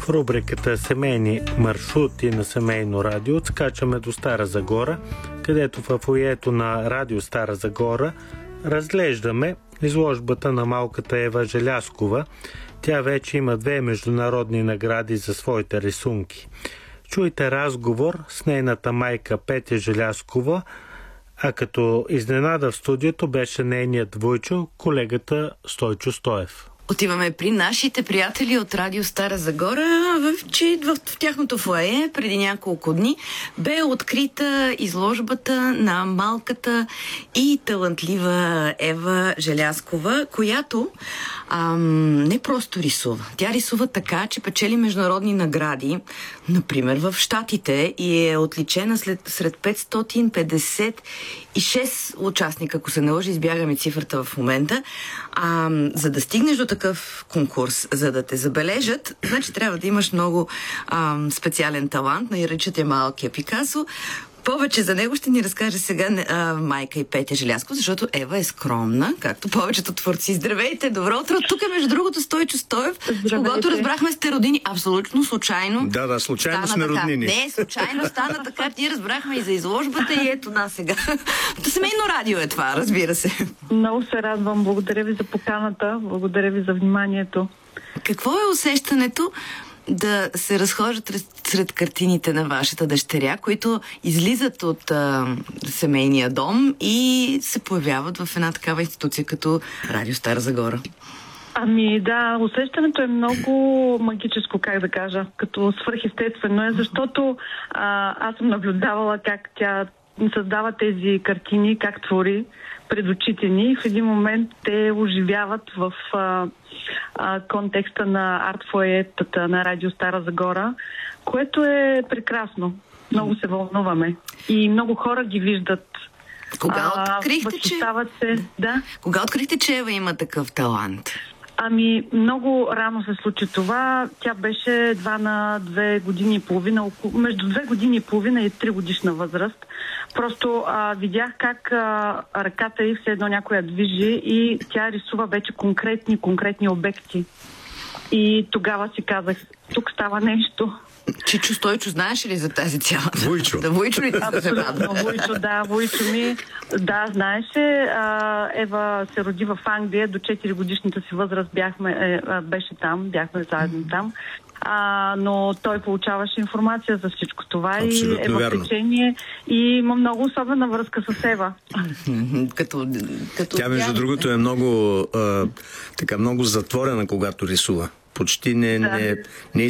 В рубриката Семейни маршрути на Семейно радио отскачаме до Стара Загора, където в фоайето на Радио Стара Загора разглеждаме изложбата на малката Ева Желязкова. Тя вече има 2 международни награди за своите рисунки. Чуйте разговор с нейната майка Петя Желязкова, а като изненада в студиото беше нейният вуйчо, колегата Стойчо Стоев. Отиваме при нашите приятели от Радио Стара Загора, в тяхното фоайе преди няколко дни бе открита изложбата на малката и талантлива Ева Желязкова, която не просто рисува. Тя рисува така, че печели международни награди, например в Щатите, и е отличена сред 556 участника, ако се наложи, избягаме цифрата в момента. За да стигнеш до такъв конкурс, за да те забележат, значи трябва да имаш много специален талант, наричат я малкия Пикасо. Повече за него ще ни разкаже сега майка и Петя Желязкова, защото Ева е скромна, както повечето творци. Здравейте, добро утро! Тук е между другото Стойчо Стоев, с когото разбрахме сте родини. Абсолютно случайно. Да, случайно сме роднини. Не, случайно стана така. Ние разбрахме и за изложбата и ето нас сега. Семейно радио е това, разбира се. Много се радвам. Благодаря ви за поканата. Благодаря ви за вниманието. Какво е усещането да се разхождат сред картините на вашата дъщеря, които излизат от семейния дом и се появяват в една такава институция като Радио Стара Загора? Да, усещането е много магическо, как да кажа, като свръхестествено е, защото аз съм наблюдавала как тя създава тези картини, как твори пред очите ни. В един момент те оживяват в контекста на арт-фоайетата на Радио Стара Загора, което е прекрасно. Много се вълнуваме. И много хора ги виждат. Кога открихте, че Ева има такъв талант? Много рано се случи това. Тя беше едва на 2 години и половина, между 2 години и половина и 3 годишна възраст. Просто видях как ръката й все едно някоя движи и тя рисува вече конкретни обекти. И тогава си казах, тук става нещо. Чичо Стойчо, знаеш ли за тази цялата? Вуйчо. Да, Вуйчо ли? Абсолютно, Вуйчо ми. Да, знаеше. Ева се роди в Англия, до 4 годишната си възраст беше там, бяхме заедно там. Но той получаваше информация за всичко това. Абсолютно и е в течение и има много особена връзка с Ева. Тя, между другото, е много затворена, когато рисува. Почти не